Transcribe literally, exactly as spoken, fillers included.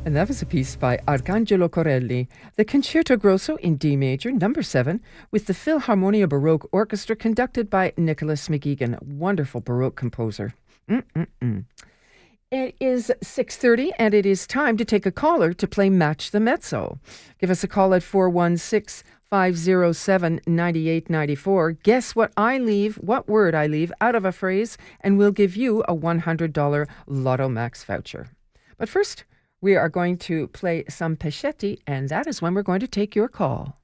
And that was a piece by Arcangelo Corelli, the Concerto Grosso in D major, number seven, with the Philharmonia Baroque Orchestra conducted by Nicholas McGeegan, wonderful Baroque composer. Mm-mm-mm. It is six thirty, and it is time to take a caller to play Match the Mezzo. Give us a call at four one six, five oh seven, nine eight nine four. Guess what I leave, what word I leave out of a phrase, and we'll give you a one hundred dollars Lotto Max voucher. But first, we are going to play some Pescetti, and that is when we're going to take your call.